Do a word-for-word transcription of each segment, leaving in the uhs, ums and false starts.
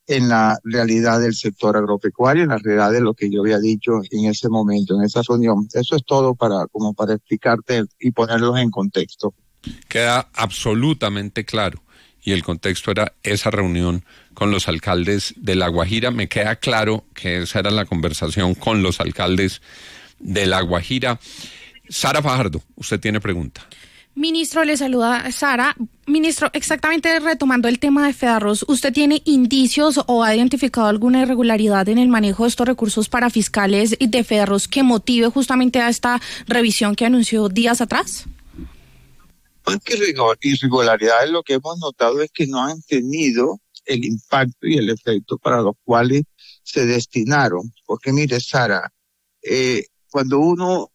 en la realidad del sector agropecuario, en la realidad de lo que yo había dicho en ese momento, en esa reunión. Eso es todo para, como para explicarte y ponerlos en contexto. Queda absolutamente claro. Y el contexto era esa reunión con los alcaldes de La Guajira. Me queda claro que esa era la conversación con los alcaldes de La Guajira. Sara Fajardo, usted tiene pregunta. Ministro, le saluda Sara. Ministro, exactamente retomando el tema de Fedarroz, ¿usted tiene indicios o ha identificado alguna irregularidad en el manejo de estos recursos para fiscales de Fedarroz que motive justamente a esta revisión que anunció días atrás? Más que irregularidades, lo que hemos notado es que no han tenido el impacto y el efecto para los cuales se destinaron. Porque mire, Sara, eh, cuando uno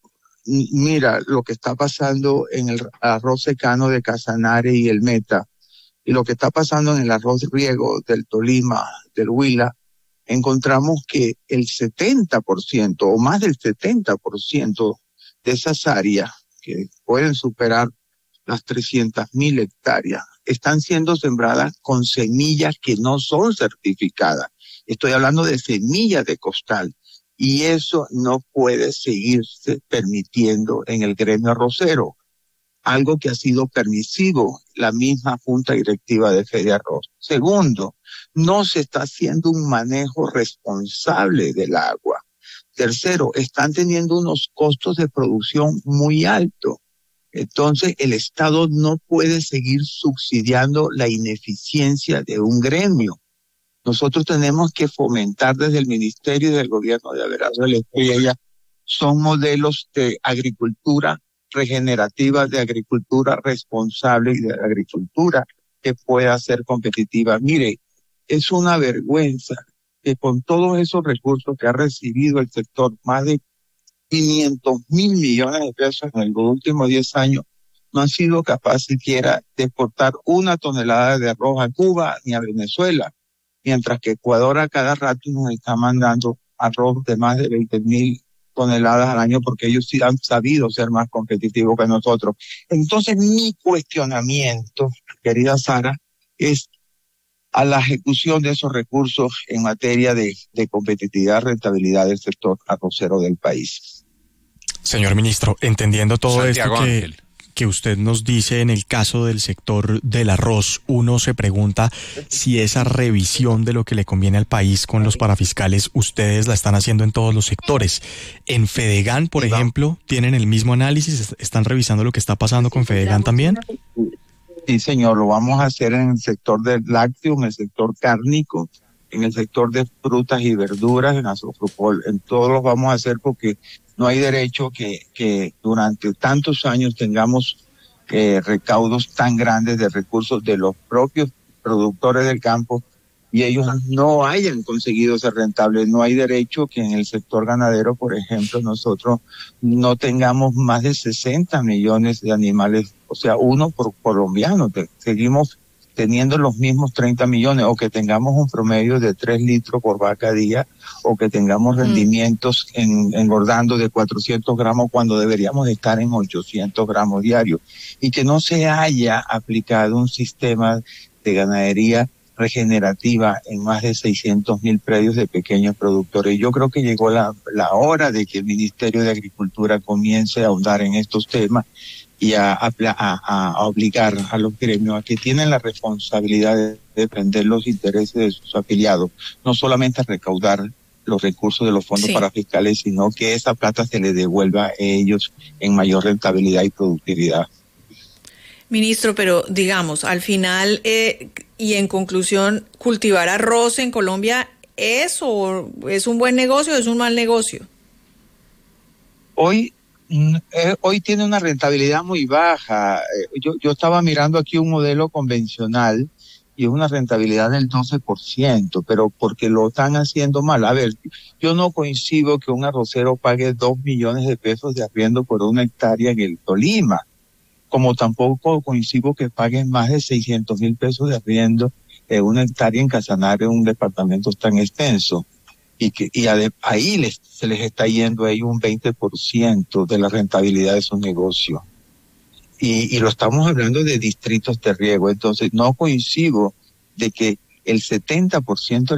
mira lo que está pasando en el arroz secano de Casanare y el Meta, y lo que está pasando en el arroz riego del Tolima, del Huila, encontramos que el setenta por ciento o más del setenta por ciento de esas áreas que pueden superar las trescientas mil hectáreas están siendo sembradas con semillas que no son certificadas. Estoy hablando de semillas de costal. Y eso no puede seguirse permitiendo en el gremio arrocero. Algo que ha sido permisivo la misma Junta Directiva de Fedarroz. Segundo, no se está haciendo un manejo responsable del agua. Tercero, están teniendo unos costos de producción muy altos. Entonces, el Estado no puede seguir subsidiando la ineficiencia de un gremio. Nosotros tenemos que fomentar desde el Ministerio y del Gobierno de Abelardo Estrella, son modelos de agricultura regenerativa, de agricultura responsable y de agricultura que pueda ser competitiva. Mire, es una vergüenza que con todos esos recursos que ha recibido el sector, más de quinientos mil millones de pesos en los últimos diez años, no han sido capaces siquiera de exportar una tonelada de arroz a Cuba ni a Venezuela, mientras que Ecuador a cada rato nos está mandando arroz de más de veinte mil toneladas al año porque ellos sí han sabido ser más competitivos que nosotros. Entonces mi cuestionamiento, querida Sara, es a la ejecución de esos recursos en materia de, de competitividad, rentabilidad del sector arrocero del país. Señor ministro, entendiendo todo Santiago esto que, Ángel. que usted nos dice en el caso del sector del arroz, uno se pregunta si esa revisión de lo que le conviene al país con los parafiscales, ustedes la están haciendo en todos los sectores. En Fedegan, por ejemplo, ¿tienen el mismo análisis? ¿Están revisando lo que está pasando con Fedegan también? Sí, señor, lo vamos a hacer en el sector del lácteo, en el sector cárnico, en el sector de frutas y verduras, en Asofropol, en todos los vamos a hacer porque no hay derecho que, que durante tantos años tengamos eh, recaudos tan grandes de recursos de los propios productores del campo y ellos no hayan conseguido ser rentables. No hay derecho que en el sector ganadero, por ejemplo, nosotros no tengamos más de sesenta millones de animales, o sea, uno por colombiano. Seguimos teniendo los mismos treinta millones, o que tengamos un promedio de tres litros por vaca día, o que tengamos rendimientos en, engordando de cuatrocientos gramos cuando deberíamos estar en ochocientos gramos diarios, y que no se haya aplicado un sistema de ganadería regenerativa en más de seiscientos mil predios de pequeños productores. Yo creo que llegó la, la hora de que el Ministerio de Agricultura comience a ahondar en estos temas y a, a, a, a obligar a los gremios a que tienen la responsabilidad de defender los intereses de sus afiliados, no solamente a recaudar los recursos de los fondos sí. parafiscales, sino que esa plata se le devuelva a ellos en mayor rentabilidad y productividad. Ministro, pero digamos, al final eh, y en conclusión, ¿cultivar arroz en Colombia es o es un buen negocio o es un mal negocio? Hoy Eh, hoy tiene una rentabilidad muy baja. Eh, yo, yo estaba mirando aquí un modelo convencional y es una rentabilidad del doce por ciento, pero porque lo están haciendo mal. A ver, yo no coincido que un arrocero pague dos millones de pesos de arriendo por una hectárea en el Tolima, como tampoco coincido que paguen más de seiscientos mil pesos de arriendo en una hectárea en Casanare, un departamento tan extenso. Y que y ahí les, se les está yendo ahí un veinte por ciento de la rentabilidad de su negocio. Y, y lo estamos hablando de distritos de riego. Entonces, no coincido de que el setenta por ciento